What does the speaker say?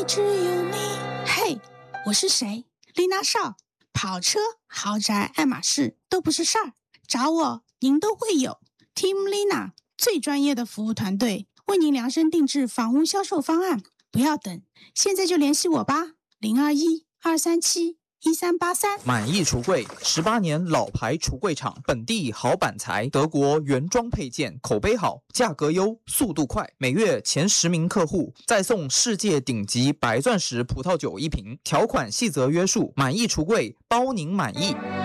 只有你。嘿，我是谁？丽娜少。跑车、豪宅、爱马仕都不是事儿，找我您都会有。Team Lina 最专业的服务团队，为您量身定制房屋销售方案。不要等，现在就联系我吧，021-237-1383。 满意橱柜，18年老牌橱柜厂，本地好板材，德国原装配件，口碑好，价格优，速度快，每月前10名客户再送世界顶级白钻石葡萄酒1瓶，条款细则约束。满意橱柜，包您满意。